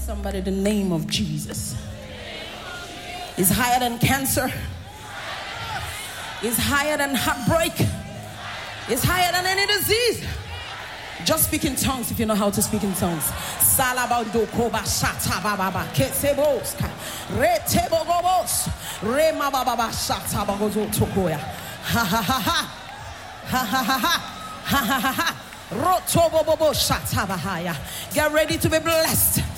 somebody, the name of Jesus is higher than cancer, is higher than heartbreak, is higher than any disease. Just speak in tongues if you know how to speak in tongues. Salabando koba shata baba kesebos retebo gobos rema baba shata bagozo tokoya ha ha ha ha ha ha ha ha ha ha ha rotobo bobo shata bahaya. Get ready to be blessed.